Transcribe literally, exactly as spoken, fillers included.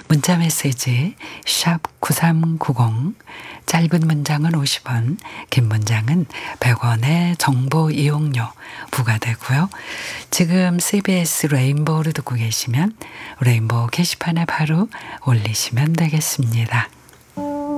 문자 메시지 샵 구삼구공, 짧은 문장은 오십 원, 긴 문장은 백 원의 정보 이용료 부과되고요. 지금 씨비에스 레인보우를 듣고 계시면 레인보우 게시판에 바로 올리시면 되겠습니다.